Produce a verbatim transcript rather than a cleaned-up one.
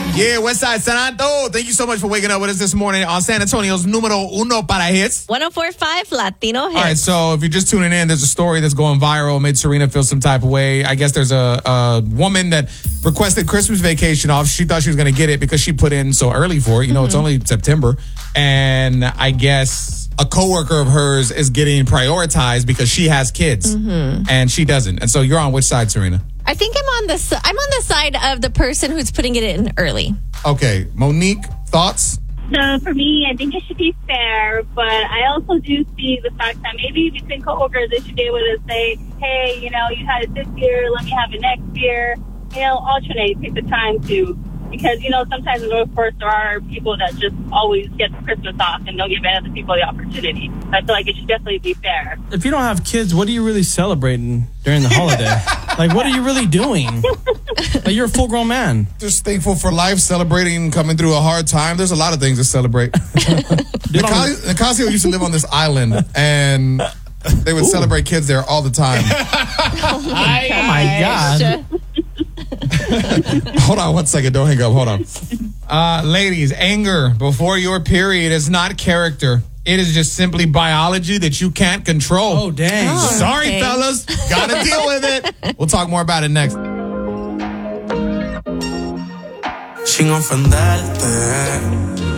Yeah, Westside Santo. Thank you so much for waking up with us this morning on San Antonio's numero uno para hits. one oh four point five Latino Hits. All right, so if you're just tuning in, there's a story that's going viral, made Serena feel some type of way. I guess there's a, a woman that requested Christmas vacation off. She thought she was going to get it because she put in so early for it. You know, mm-hmm. It's only September. And I guess a coworker of hers is getting prioritized because she has kids mm-hmm. and she doesn't. And so you're on which side, Serena? I think I'm on the I'm on the side of the person who's putting it in early. Okay, Monique, thoughts? So for me, I think it should be fair, but I also do see the fact that maybe between coworkers, they should be able to say, hey, you know, you had it this year, let me have it next year. You know, alternate, take the time to. Because, you know, sometimes in the workforce, there are people that just always get Christmas off and don't give other people the opportunity. I feel like it should definitely be fair. If you don't have kids, what are you really celebrating during the holiday? Like, what are you really doing? Like, you're a full-grown man. Just thankful for life, celebrating, coming through a hard time. There's a lot of things to celebrate. Nicasio, Nicasio used to live on this island, and they would Ooh. celebrate kids there all the time. Oh, my, oh my God. Hold on one second. Don't hang up. Hold on. Uh, ladies, anger before your period is not character. It is just simply biology that you can't control. Oh, dang. Oh, Sorry, okay. fellas. Gotta deal with it. We'll talk more about it next. Sin ofenderte,